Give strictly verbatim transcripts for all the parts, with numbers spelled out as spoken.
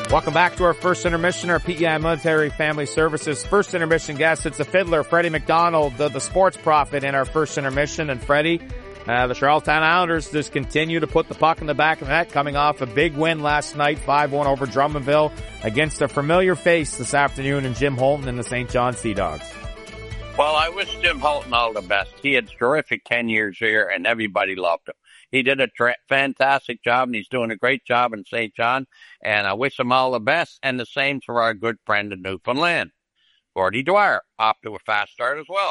Welcome back to our first intermission, our P E I Military Family Services first intermission guest. It's the fiddler, Freddie McDonald, the, the sports prophet in our first intermission. And Freddie, uh, the Charlottetown Islanders just continue to put the puck in the back of the net, coming off a big win last night, five one over Drummondville, against a familiar face this afternoon in Jim Holton and the Saint John Sea Dogs. Well, I wish Jim Holton all the best. He had a terrific ten years here, and everybody loved him. He did a tra- fantastic job, and he's doing a great job in Saint John, and I wish him all the best, and the same for our good friend in Newfoundland, Gordy Dwyer, off to a fast start as well.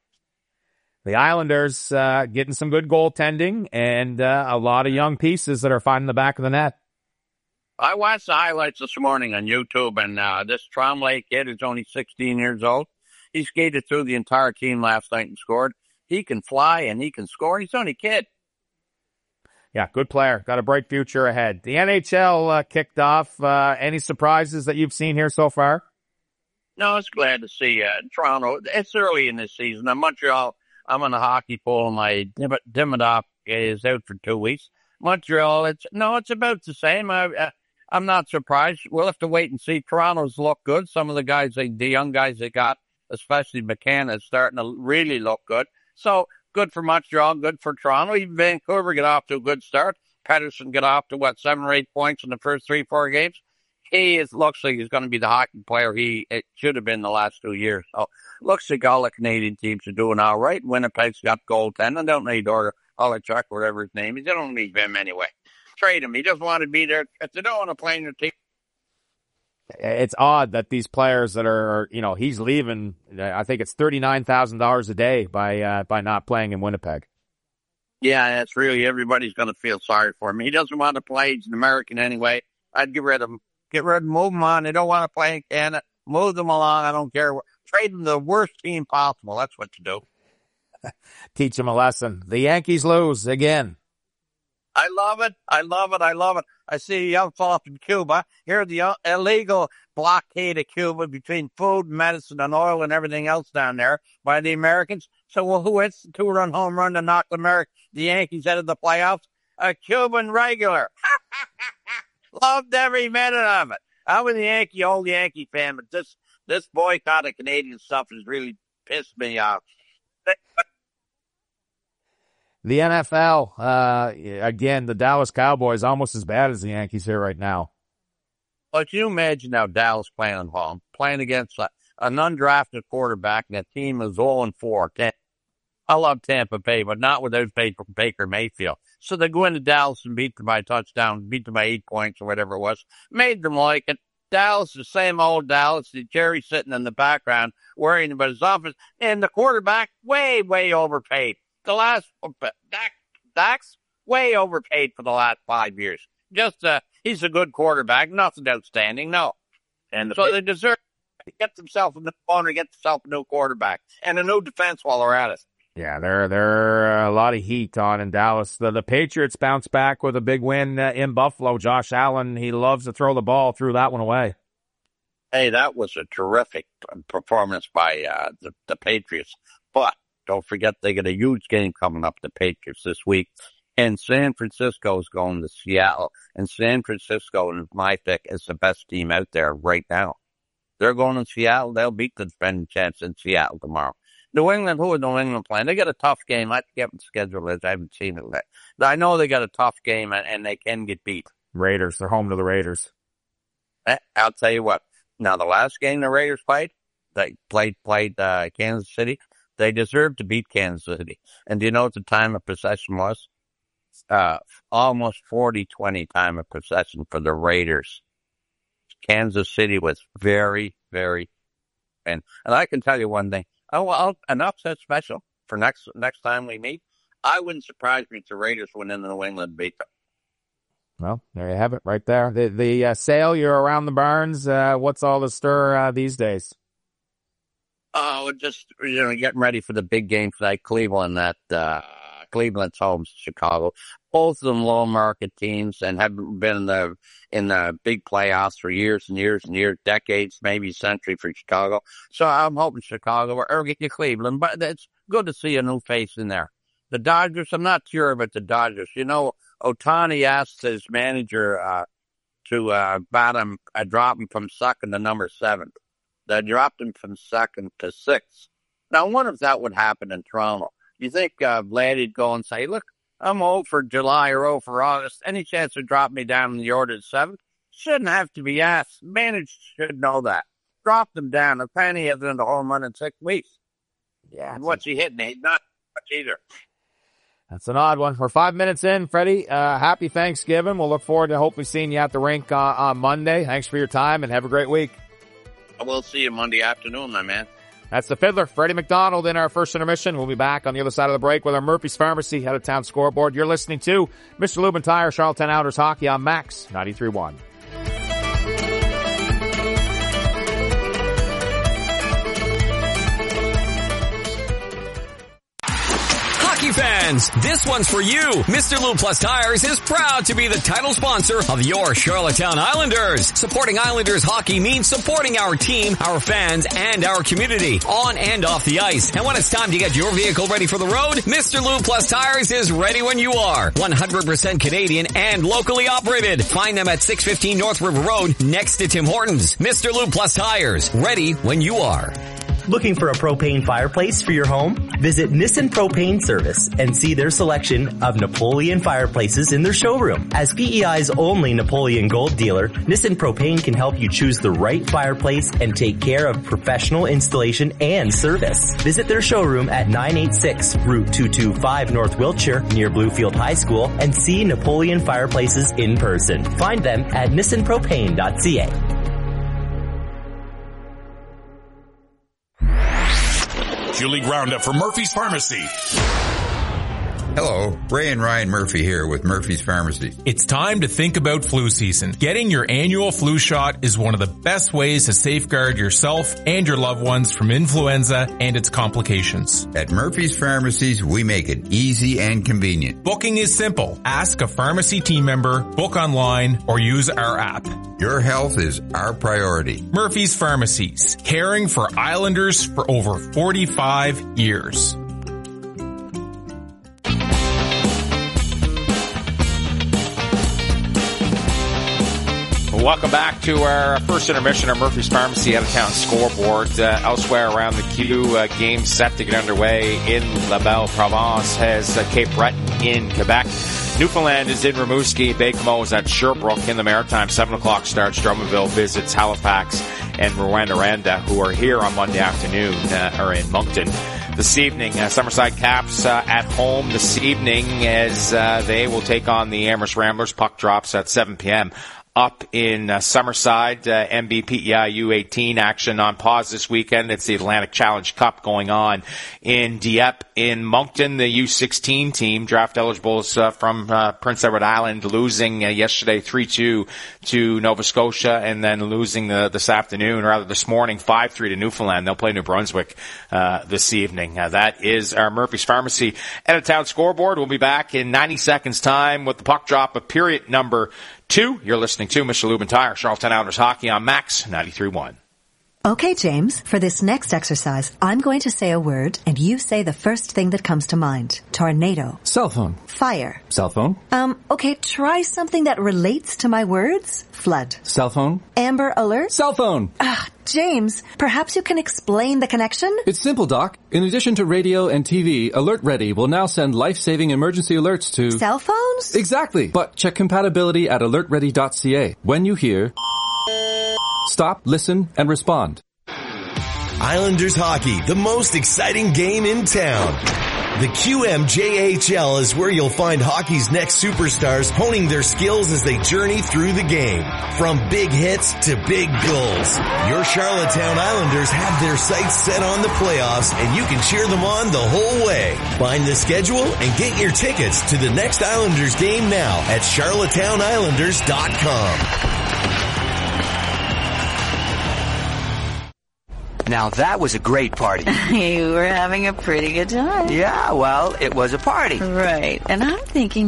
The Islanders uh, getting some good goaltending, and uh, a lot of young pieces that are finding the back of the net. I watched the highlights this morning on YouTube, and uh, this Trombley kid is only sixteen years old. He skated through the entire team last night and scored. He can fly, and he can score. He's only a kid. Yeah, good player. Got a bright future ahead. The N H L uh, kicked off. Uh, any surprises that you've seen here so far? No, it's glad to see uh, Toronto. It's early in this season. In Montreal, I'm on the hockey pool. My Dimmadov is out for two weeks. Montreal, it's no, it's about the same. I, uh, I'm not surprised. We'll have to wait and see. Toronto's look good. Some of the guys, they, the young guys they got, especially McCann, is starting to really look good. So, good for Montreal, good for Toronto. Even Vancouver get off to a good start. Pettersson get off to, what, seven or eight points in the first three, four games. He is, looks like he's going to be the hockey player he it should have been the last two years. So, looks like all the Canadian teams are doing all right. Winnipeg's got goaltending. Don't need Order, Olachuk, whatever his name is. They don't need him anyway. Trade him. He doesn't want to be there. If they don't want to play in their team. It's odd that these players that are, you know, he's leaving, I think it's thirty-nine thousand dollars a day by uh, by not playing in Winnipeg. Yeah, that's really, everybody's going to feel sorry for him. He doesn't want to play. He's an American anyway. I'd get rid of him. Get rid of him. Move him on. They don't want to play in Canada. Move them along. I don't care. Trade them the worst team possible. That's what to do. Teach them a lesson. The Yankees lose again. I love it. I love it. I love it. I see a young fellow from Cuba. Here, the illegal blockade of Cuba between food, medicine, and oil and everything else down there by the Americans. So, well, who hits the two-run home run to knock the, American, the Yankees out of the playoffs? A Cuban regular. Loved every minute of it. I'm a Yankee, old Yankee fan, but this, this boycott of Canadian stuff has really pissed me off. The N F L, uh, again, the Dallas Cowboys, almost as bad as the Yankees here right now. Well, can you imagine now Dallas playing at home, playing against a, an undrafted quarterback, and that team is oh and four. I love Tampa Bay, but not without Baker Mayfield. So they go into Dallas and beat them by a touchdown, beat them by eight points or whatever it was, made them like it. Dallas, the same old Dallas, the Jerry sitting in the background worrying about his office, and the quarterback way, way overpaid. The last, Dak, Dak's way overpaid for the last five years. Just, uh, he's a good quarterback, nothing outstanding, no. And the so they deserve to get themselves a new owner, get themselves a new quarterback, and a new defense while they're at it. Yeah, there, there are a lot of heat on in Dallas. The, the Patriots bounced back with a big win uh, in Buffalo. Josh Allen, he loves to throw the ball, threw that one away. Hey, that was a terrific performance by uh, the, the Patriots. But don't forget, they got a huge game coming up, the Patriots, this week. And San Francisco is going to Seattle. And San Francisco, in my pick, is the best team out there right now. They're going to Seattle. They'll beat the defending champs in Seattle tomorrow. New England, who are New England playing? They got a tough game. I forget what the schedule is. I haven't seen it yet. But I know they got a tough game, and, and they can get beat. Raiders. They're home to the Raiders. I'll tell you what. Now, the last game the Raiders played, they played, played uh, Kansas City. They deserved to beat Kansas City. And do you know what the time of possession was? Uh, almost forty twenty time of possession for the Raiders. Kansas City was very, very, and, and I can tell you one thing. Oh, well, an upset special for next, next time we meet. I wouldn't surprise me if the Raiders went into New England and beat them. Well, there you have it right there. The, the, uh, sale, you're around the barns. Uh, what's all the stir, uh, these days? Oh, just, you know, getting ready for the big game tonight. Cleveland, that, uh, Cleveland's home to Chicago. Both of them low market teams and haven't been in the, in the big playoffs for years and years and years, decades, maybe a century for Chicago. So I'm hoping Chicago or, or get you Cleveland, but it's good to see a new face in there. The Dodgers, I'm not sure about the Dodgers. You know, Ohtani asked his manager, uh, to uh, bottom, I dropped him from second to number seven. I dropped him from second to sixth. Now, I wonder if that would happen in Toronto. You think uh, Vladdy'd go and say, look, I'm oh for July or oh for August. Any chance to drop me down in the order to seventh? Shouldn't have to be asked. Managed should know that. Drop them down. A penny isn't a home run in six weeks. Yeah. And what's he hitting? He's not much either. That's an odd one. We're five minutes in, Freddie. Uh, happy Thanksgiving. We'll look forward to hopefully seeing you at the rink uh, on Monday. Thanks for your time and have a great week. I will see you Monday afternoon, my man. That's the Fiddler, Freddie McDonald, in our first intermission. We'll be back on the other side of the break with our Murphy's Pharmacy out-of-town scoreboard. You're listening to Mister Lubin Tire, Charlottetown Islanders Hockey on Max ninety-three point one. Hockey fans, this one's for you. Mister Lube Plus Tires is proud to be the title sponsor of your Charlottetown Islanders. Supporting Islanders hockey means supporting our team, our fans, and our community on and off the ice. And when it's time to get your vehicle ready for the road, Mister Lube Plus Tires is ready when you are. one hundred percent Canadian and locally operated. Find them at six fifteen North River Road next to Tim Hortons. Mister Lube Plus Tires, ready when you are. Looking for a propane fireplace for your home? Visit Nissan Propane Service and see their selection of Napoleon fireplaces in their showroom. As P E I's only Napoleon Gold dealer, Nissan Propane can help you choose the right fireplace and take care of professional installation and service. Visit their showroom at nine eighty-six Route two twenty-five North Wiltshire near Bluefield High School and see Napoleon fireplaces in person. Find them at nissan propane dot c a. Julie Roundup for Murphy's Pharmacy. Hello, Ray and Ryan Murphy here with Murphy's Pharmacy. It's time to think about flu season. Getting your annual flu shot is one of the best ways to safeguard yourself and your loved ones from influenza and its complications. At Murphy's Pharmacies, we make it easy and convenient. Booking is simple. Ask a pharmacy team member, book online, or use our app. Your health is our priority. Murphy's Pharmacies, caring for Islanders for over forty-five years. Welcome back to our first intermission, our Murphy's Pharmacy out-of-town scoreboard. Uh, elsewhere around the queue, uh, game set to get underway in La Belle Province has uh, Cape Breton in Quebec. Newfoundland is in Rimouski. Baie-Comeau is at Sherbrooke in the Maritime. seven o'clock starts. Drummondville visits Halifax and Rwanda, who are here on Monday afternoon, uh, or in Moncton. This evening, uh, Summerside Caps uh, at home this evening as uh, they will take on the Amherst Ramblers. Puck drops at seven p.m. up in uh, Summerside. uh, M B P E I U eighteen action on pause this weekend. It's the Atlantic Challenge Cup going on in Dieppe. In Moncton, the U sixteen team, draft eligibles uh, from uh, Prince Edward Island, losing uh, yesterday three two to Nova Scotia, and then losing uh, this afternoon, or rather this morning, five three to Newfoundland. They'll play New Brunswick uh, this evening. Uh, that is our Murphy's Pharmacy out-of-town scoreboard. We'll be back in ninety seconds time with the puck drop of period number two. You're listening to Mister Lubin Tire, Charlottetown Islanders Hockey on Max ninety-three point one. Okay, James, for this next exercise, I'm going to say a word, and you say the first thing that comes to mind. Tornado. Cell phone. Fire. Cell phone. Um, okay, try something that relates to my words. Flood. Cell phone. Amber Alert. Cell phone. Ah, James, perhaps you can explain the connection? It's simple, Doc. In addition to radio and T V, Alert Ready will now send life-saving emergency alerts to... Cell phones? Exactly. But check compatibility at alert ready dot c a. When you hear... stop, listen, and respond. Islanders hockey, the most exciting game in town. The Q M J H L is where you'll find hockey's next superstars honing their skills as they journey through the game. From big hits to big goals, your Charlottetown Islanders have their sights set on the playoffs, and you can cheer them on the whole way. Find the schedule and get your tickets to the next Islanders game now at charlottetown islanders dot com. Now that was a great party. You were having a pretty good time. Yeah, well, it was a party. Right. And I'm thinking